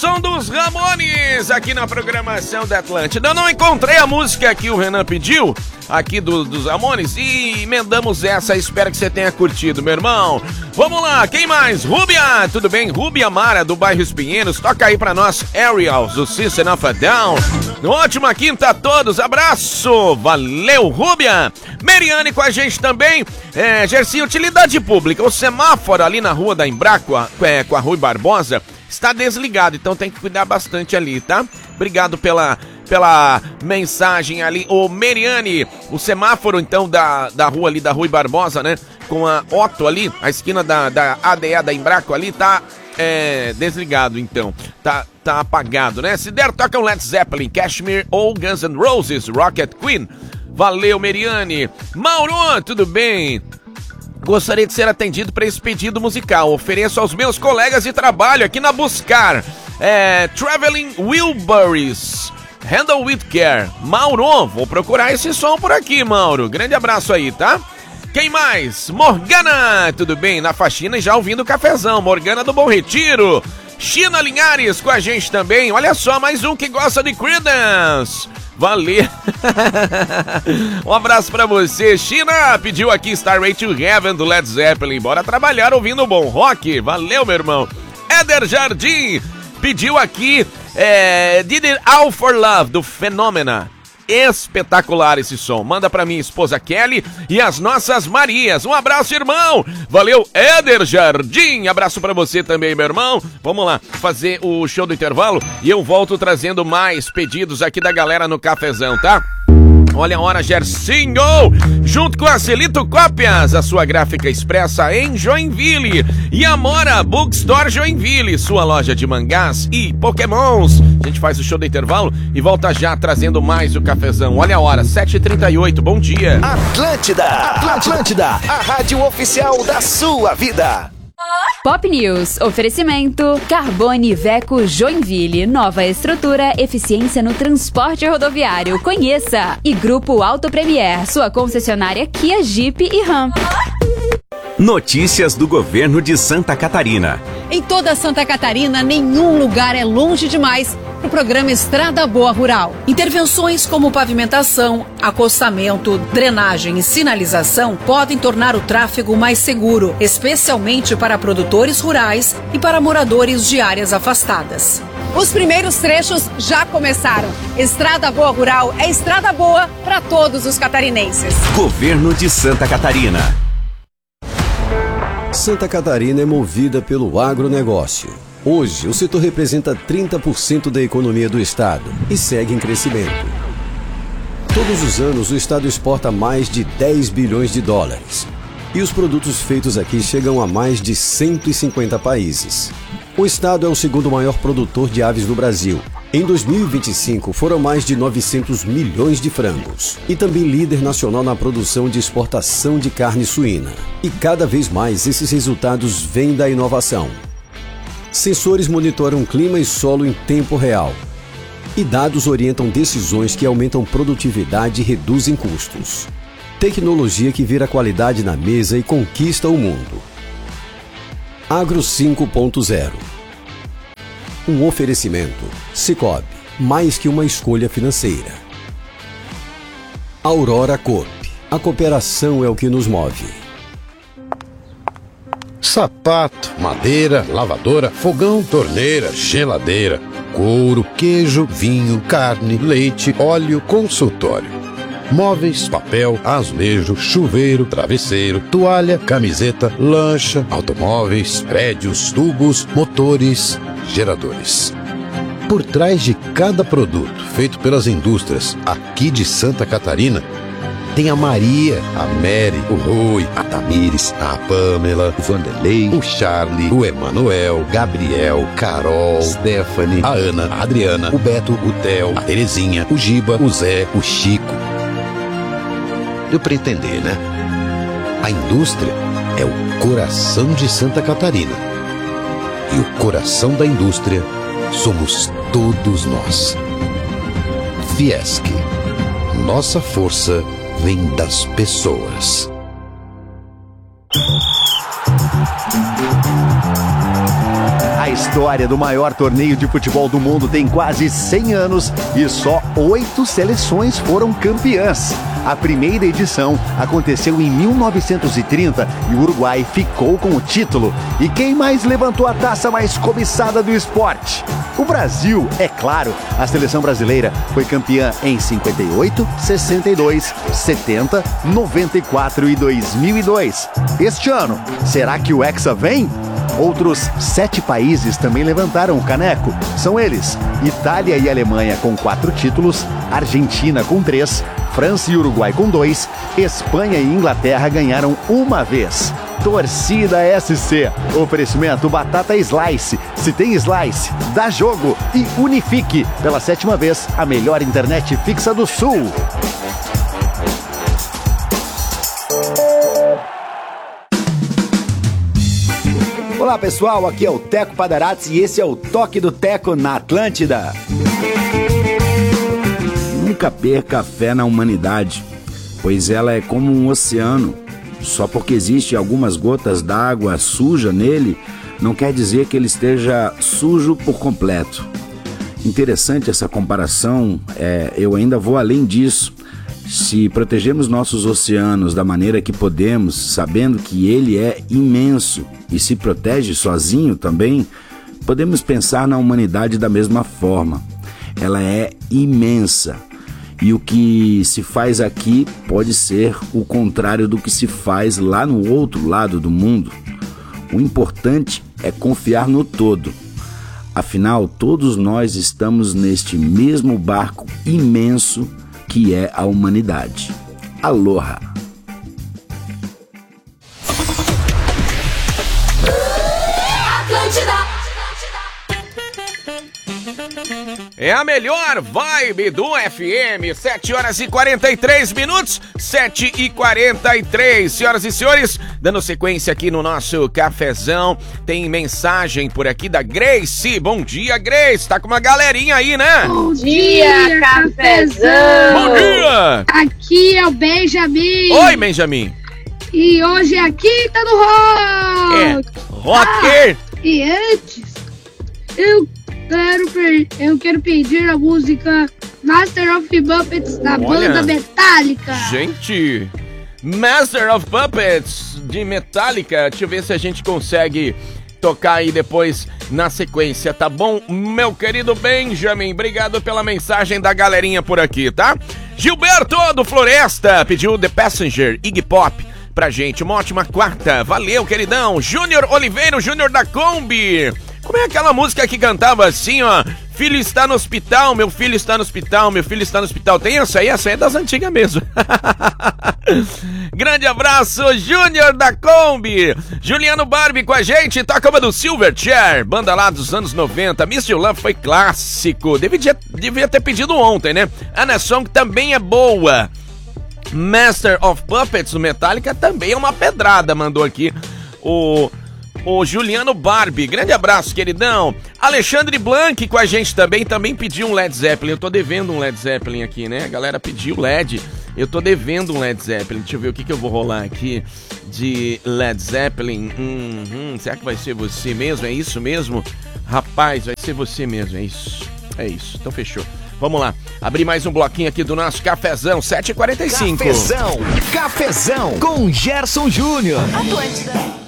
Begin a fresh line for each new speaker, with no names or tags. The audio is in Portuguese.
som dos Ramones aqui na programação da Atlântida. Eu não encontrei a música que o Renan pediu, aqui dos Ramones, e emendamos essa. Espero que você tenha curtido, meu irmão. Vamos lá, quem mais? Rúbia, tudo bem? Rúbia Mara, do bairro Espinheiros. Toca aí pra nós, Ariel, do System of a Down. Ótima quinta a todos, abraço. Valeu, Rúbia. Meriane com a gente também. Gercinho, utilidade pública. O semáforo ali na rua da Embraco, com a Rui Barbosa, está desligado, então tem que cuidar bastante ali, tá? Obrigado pela mensagem ali. Ô, Meriane, o semáforo, então, da rua ali, da Rui Barbosa, né? Com a Otto ali, a esquina da ADE da Embraco ali, tá desligado, então. Tá apagado, né? Se der, toca um Led Zeppelin, Kashmir ou Guns N' Roses, Rocket Queen. Valeu, Meriane. Mauro, tudo bem? Gostaria de ser atendido para esse pedido musical. Ofereço aos meus colegas de trabalho aqui na Buscar. Traveling Wilburys. Handle with Care. Mauro, vou procurar esse som por aqui, Mauro. Grande abraço aí, tá? Quem mais? Morgana, tudo bem? Na faxina e já ouvindo o cafezão. Morgana do Bom Retiro. China Linhares com a gente também. Olha só, mais um que gosta de Creedence. Valeu. Um abraço pra você. China pediu aqui Starway to Heaven do Led Zeppelin. Bora trabalhar ouvindo bom rock. Valeu, meu irmão. Éder Jardim pediu aqui Did It All for Love do Phenomena. Espetacular esse som. Manda pra minha esposa Kelly e as nossas Marias. Um abraço, irmão. Valeu, Éder Jardim. Abraço pra você também, meu irmão. Vamos lá fazer o show do intervalo e eu volto trazendo mais pedidos aqui da galera no cafezão, tá? Olha a hora, Gercinho! Junto com a Celito Cópias, a sua gráfica expressa em Joinville. E Amora Bookstore Joinville, sua loja de mangás e pokémons. A gente faz o show do intervalo e volta já trazendo mais o cafezão. Olha a hora, 7h38, bom dia.
Atlântida, a rádio oficial da sua vida.
Pop News, oferecimento Carbone Iveco Joinville, nova estrutura, eficiência no transporte rodoviário, conheça. E Grupo Auto Premier, sua concessionária Kia, Jeep e Ram.
Notícias do governo de Santa Catarina.
Em toda Santa Catarina, nenhum lugar é longe demais para o programa Estrada Boa Rural. Intervenções como pavimentação, acostamento, drenagem e sinalização podem tornar o tráfego mais seguro, especialmente para produtores rurais e para moradores de áreas afastadas. Os primeiros trechos já começaram. Estrada Boa Rural é estrada boa para todos os catarinenses.
Governo de Santa Catarina.
Santa Catarina é movida pelo agronegócio. Hoje, o setor representa 30% da economia do estado e segue em crescimento. Todos os anos, o estado exporta mais de 10 bilhões de dólares. E os produtos feitos aqui chegam a mais de 150 países. O estado é o segundo maior produtor de aves do Brasil. Em 2025, foram mais de 900 milhões de frangos. E também líder nacional na produção de exportação de carne suína. E cada vez mais esses resultados vêm da inovação. Sensores monitoram clima e solo em tempo real. E dados orientam decisões que aumentam produtividade e reduzem custos. Tecnologia que vira qualidade na mesa e conquista o mundo. Agro 5.0. Um oferecimento. Sicoob, mais que uma escolha financeira. Aurora Coop. A cooperação é o que nos move.
Sapato, madeira, lavadora, fogão, torneira, geladeira, couro, queijo, vinho, carne, leite, óleo, consultório. Móveis, papel, azulejo, chuveiro, travesseiro, toalha, camiseta, lancha, automóveis, prédios, tubos, motores, geradores. Por trás de cada produto feito pelas indústrias aqui de Santa Catarina, tem a Maria, a Mary, o Rui, a Tamires, a Pamela, o Vanderlei, o Charlie, o Emanuel, Gabriel, Carol, Stephanie, a Ana, a Adriana, o Beto, o Theo, a Terezinha, o Giba, o Zé, o Chico. Deu pra entender, né? A indústria é o coração de Santa Catarina. E o coração da indústria somos todos nós. Fiesc. Nossa força vem das pessoas.
A
história do maior torneio de futebol do mundo tem quase 100 anos e só 8 seleções foram campeãs. A primeira edição aconteceu em 1930 e o Uruguai ficou com o título. E quem mais levantou a taça mais cobiçada do esporte? O Brasil, é claro. A seleção brasileira foi campeã em 58, 62, 70, 94 e 2002. Este ano, será que o Hexa vem? Outros 7 países também levantaram o caneco. São eles: Itália e Alemanha com 4 títulos, Argentina com 3, França e Uruguai com 2, Espanha e Inglaterra ganharam uma vez. Torcida SC, oferecimento Batata Slice. Se tem Slice, dá jogo. E Unifique, pela 7ª vez, a melhor internet fixa do Sul.
Olá pessoal, aqui é o Teco Padarates e esse é o Toque do Teco na Atlântida.
Nunca perca a fé na humanidade, pois ela é como um oceano. Só porque existe algumas gotas d'água suja nele, não quer dizer que ele esteja sujo por completo. Interessante essa comparação, eu ainda vou além disso. Se protegemos nossos oceanos da maneira que podemos, sabendo que ele é imenso e se protege sozinho também, podemos pensar na humanidade da mesma forma. Ela é imensa. E o que se faz aqui pode ser o contrário do que se faz lá no outro lado do mundo. O importante é confiar no todo. Afinal, todos nós estamos neste mesmo barco imenso que é a humanidade. Aloha!
É a melhor vibe do FM, 7 horas e 43 minutos, 7 e 43. Senhoras e senhores, dando sequência aqui no nosso cafezão, tem mensagem por aqui da Grace. Bom dia, Grace, tá com uma galerinha aí, né?
Bom dia, cafezão.
Bom dia.
Aqui é o Benjamin.
Oi, Benjamin.
E hoje aqui tá no rock.
Rocker.
E antes, eu quero pedir a música Master of Puppets da banda Metallica.
Gente, Master of Puppets de Metallica. Deixa eu ver se a gente consegue tocar aí depois na sequência, tá bom? Meu querido Benjamin, obrigado pela mensagem da galerinha por aqui, tá? Gilberto do Floresta pediu The Passenger, Iggy Pop pra gente. Uma ótima quarta. Valeu, queridão. Júnior Oliveira, Júnior da Kombi. Como é aquela música que cantava assim, ó? Filho está no hospital, meu filho está no hospital, meu filho está no hospital. Tem essa aí é das antigas mesmo. Grande abraço, Júnior da Kombi. Juliano Barbie com a gente. Toca uma do Silverchair, banda lá dos anos 90. Miss You Love foi clássico. Devia ter pedido ontem, né? Anna Song também é boa. Master of Puppets do Metallica também é uma pedrada, mandou aqui o Juliano Barbie. Grande abraço, queridão. Alexandre Blanc com a gente também pediu um Led Zeppelin. Eu tô devendo um Led Zeppelin aqui, né? A galera pediu LED. Eu tô devendo um Led Zeppelin. Deixa eu ver o que eu vou rolar aqui de Led Zeppelin. Será que vai ser você mesmo? É isso mesmo? Rapaz, vai ser você mesmo, é isso. É isso, então fechou. Vamos lá, abrir mais um bloquinho aqui do nosso cafezão, 7h45.
Cafezão com Gerson Júnior.
Atlântida.